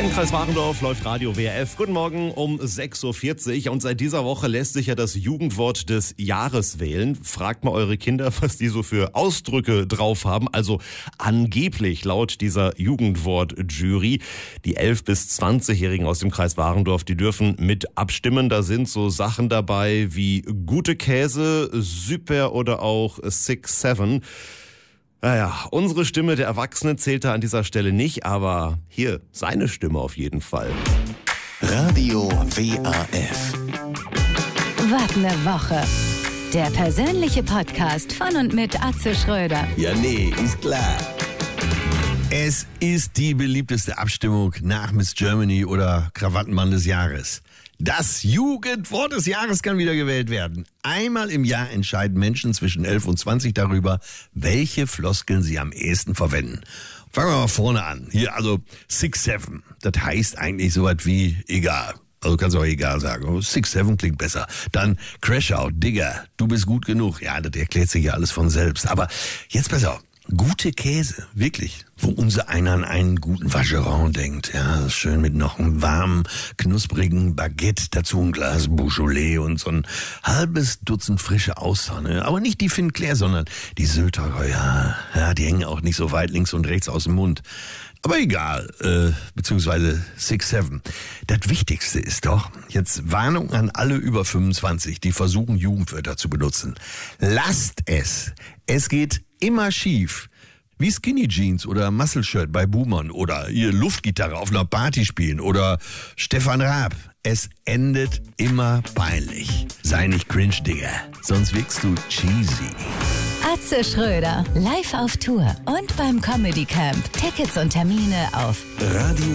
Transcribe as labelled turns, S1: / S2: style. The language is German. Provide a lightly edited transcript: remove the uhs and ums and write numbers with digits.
S1: Im Kreis Warendorf läuft Radio WRF. Guten Morgen um 6.40 Uhr. Und seit dieser Woche lässt sich ja das Jugendwort des Jahres wählen. Fragt mal eure Kinder, was die so für Ausdrücke drauf haben. Also angeblich laut dieser Jugendwort-Jury. Die 11- bis 20-Jährigen aus dem Kreis Warendorf, die dürfen mit abstimmen. Da sind so Sachen dabei wie gute Käse, super oder auch 6-7. Naja, unsere Stimme der Erwachsenen zählt da an dieser Stelle nicht, aber hier seine Stimme auf jeden Fall.
S2: Radio WAF.
S3: Was ne Woche. Der persönliche Podcast von und mit Atze Schröder.
S4: Ja, nee, ist klar. Es ist die beliebteste Abstimmung nach Miss Germany oder Krawattenmann des Jahres. Das Jugendwort des Jahres kann wieder gewählt werden. Einmal im Jahr entscheiden Menschen zwischen 11 und 20 darüber, welche Floskeln sie am ehesten verwenden. Fangen wir mal vorne an. Hier, also 6-7. Das heißt eigentlich so was wie egal. Also kannst du auch egal sagen. 6-7 klingt besser. Dann Crash-Out, Digger, du bist gut genug. Ja, das erklärt sich ja alles von selbst. Aber jetzt pass auf. Gute Käse, wirklich. Wo unser einer an einen guten Vacheron denkt. Ja, schön mit noch einem warmen, knusprigen Baguette, dazu ein Glas Beaujolais und so ein halbes Dutzend frische Austern. Aber nicht die Finclair, sondern die Sylter Royal. Ja, die hängen auch nicht so weit links und rechts aus dem Mund. Aber egal, beziehungsweise 6-7. Das Wichtigste ist doch, jetzt Warnung an alle über 25, die versuchen, Jugendwörter zu benutzen. Lasst es. Es geht immer schief. Wie Skinny Jeans oder Muscle Shirt bei Boomern oder ihr Luftgitarre auf einer Party spielen oder Stefan Raab. Es endet immer peinlich. Sei nicht cringe, Digga, sonst wirkst du cheesy.
S3: Atze Schröder, live auf Tour und beim Comedy Camp. Tickets und Termine auf
S2: Radio